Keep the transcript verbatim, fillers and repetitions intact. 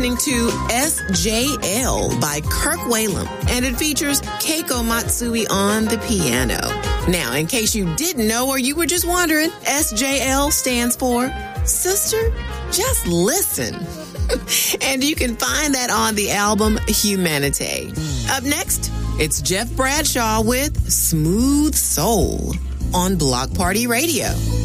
listening to S J L by Kirk Whalum, and it features Keiko Matsui on the piano. Now, in case you didn't know or you were just wondering, S J L stands for Sister, Just Listen. And you can find that on the album Humanity. Up next, it's Jeff Bradshaw with Smooth Soul on Block Party Radio.